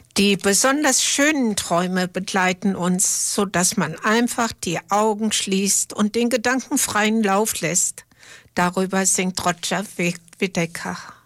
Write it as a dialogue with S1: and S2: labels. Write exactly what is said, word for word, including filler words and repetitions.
S1: Die besonders schönen Träume begleiten uns, sodass man einfach die Augen schließt und den Gedanken freien Lauf lässt. Darüber singt Roger Whittaker.